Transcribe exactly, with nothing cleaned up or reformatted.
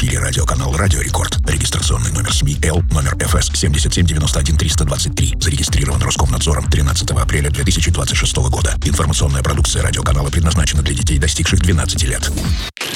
эфире радиоканал «Радио Рекорд». Регистрационный номер СМИ Л, номер эф эс семь семь девять один триста двадцать три. Зарегистрирован Роскомнадзором тринадцатого апреля две тысячи двадцать шестого года. Информационная продукция радиоканала предназначена для детей, достигших двенадцати лет.